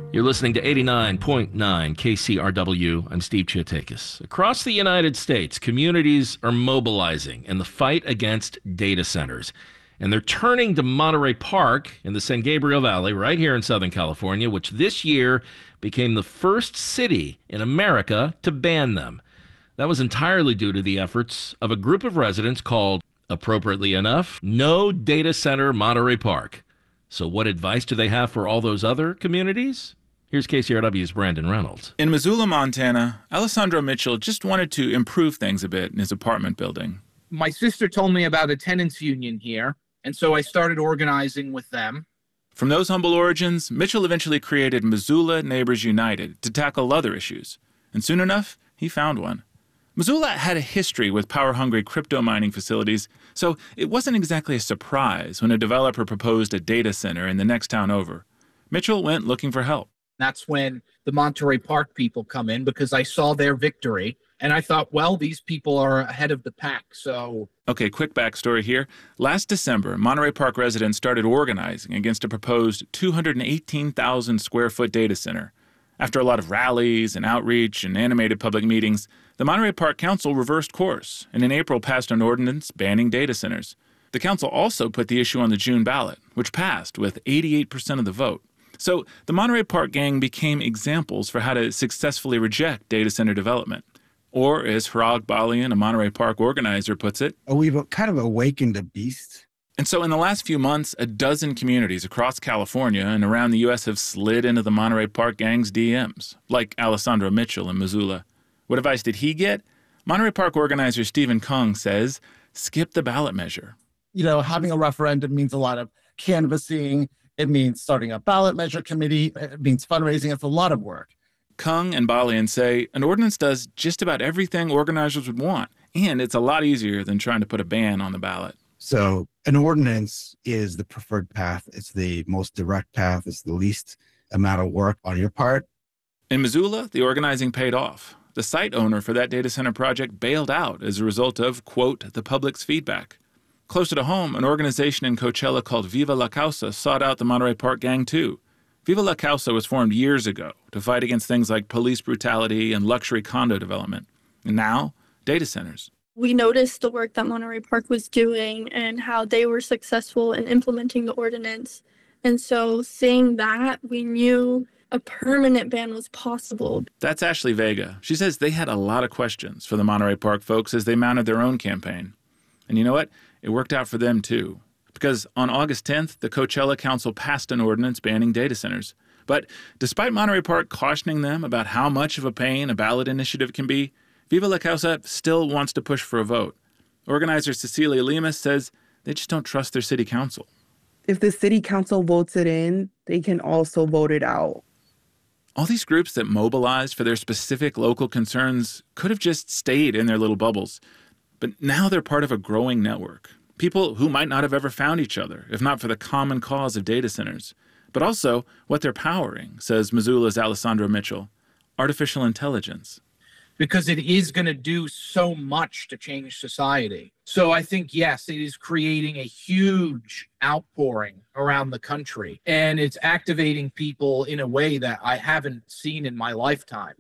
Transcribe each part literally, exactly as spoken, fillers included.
You're listening to eighty-nine point nine K C R W. I'm Steve Chiotakis. Across the United States, communities are mobilizing in the fight against data centers. And they're turning to Monterey Park in the San Gabriel Valley, right here in Southern California, which this year became the first city in America to ban them. That was entirely due to the efforts of a group of residents called, appropriately enough, No Data Center Monterey Park. So what advice do they have for all those other communities? Here's K C R W's Brandon Reynolds. In Missoula, Montana, Alessandro Mitchell just wanted to improve things a bit in his apartment building. My sister told me about a tenants union here, and so I started organizing with them. From those humble origins, Mitchell eventually created Missoula Neighbors United to tackle other issues. And soon enough, he found one. Missoula had a history with power-hungry crypto mining facilities, so it wasn't exactly a surprise when a developer proposed a data center in the next town over. Mitchell went looking for help. That's when the Monterey Park people come in, because I saw their victory. And I thought, well, these people are ahead of the pack, so... Okay, quick backstory here. Last December, Monterey Park residents started organizing against a proposed two hundred eighteen thousand square foot data center. After a lot of rallies and outreach and animated public meetings, the Monterey Park Council reversed course and in April passed an ordinance banning data centers. The council also put the issue on the June ballot, which passed with eighty-eight percent of the vote. So the Monterey Park gang became examples for how to successfully reject data center development. Or, as Harag Balian, a Monterey Park organizer, puts it, oh, we've kind of awakened a beast. And so in the last few months, a dozen communities across California and around the U S have slid into the Monterey Park gang's D Ms, like Alessandro Mitchell in Missoula. What advice did he get? Monterey Park organizer Stephen Kung says, skip the ballot measure. You know, having a referendum means a lot of canvassing. It means starting a ballot measure committee. It means fundraising. It's a lot of work. Kung and Balian say an ordinance does just about everything organizers would want, and it's a lot easier than trying to put a ban on the ballot. So an ordinance is the preferred path. It's the most direct path. It's the least amount of work on your part. In Missoula, the organizing paid off. The site owner for that data center project bailed out as a result of, quote, the public's feedback. Closer to home, an organization in Coachella called Viva La Causa sought out the Monterey Park gang too. Viva La Causa was formed years ago to fight against things like police brutality and luxury condo development. And now, data centers. We noticed the work that Monterey Park was doing and how they were successful in implementing the ordinance. And so seeing that, we knew a permanent ban was possible. That's Ashley Vega. She says they had a lot of questions for the Monterey Park folks as they mounted their own campaign. And you know what? It worked out for them too. Because on August tenth, the Coachella Council passed an ordinance banning data centers. But despite Monterey Park cautioning them about how much of a pain a ballot initiative can be, Viva La Causa still wants to push for a vote. Organizer Cecilia Lemus says they just don't trust their city council. If the city council votes it in, they can also vote it out. All these groups that mobilized for their specific local concerns could have just stayed in their little bubbles. But now they're part of a growing network. People who might not have ever found each other, if not for the common cause of data centers. But also what they're powering, says Missoula's Alessandro Mitchell, artificial intelligence. Because it is going to do so much to change society. So I think, yes, it is creating a huge outpouring around the country. And it's activating people in a way that I haven't seen in my lifetime.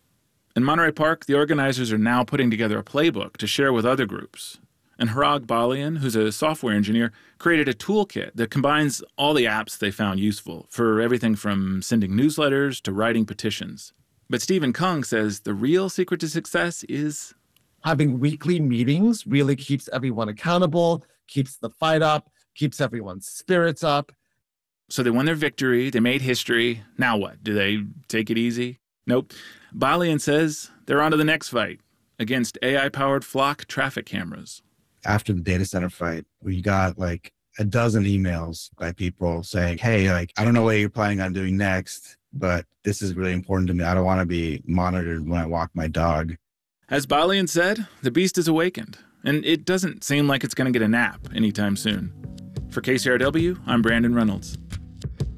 In Monterey Park, the organizers are now putting together a playbook to share with other groups. And Harag Balian, who's a software engineer, created a toolkit that combines all the apps they found useful for everything from sending newsletters to writing petitions. But Stephen Kung says the real secret to success is... having weekly meetings really keeps everyone accountable, keeps the fight up, keeps everyone's spirits up. So they won their victory, they made history. Now what? Do they take it easy? Nope. Balian says they're on to the next fight against A I-powered flock traffic cameras. After the data center fight, we got like a dozen emails by people saying, hey, like, I don't know what you're planning on doing next, but this is really important to me. I don't want to be monitored when I walk my dog. As Balian said, the beast is awakened, and it doesn't seem like it's going to get a nap anytime soon. For K C R W, I'm Brandon Reynolds.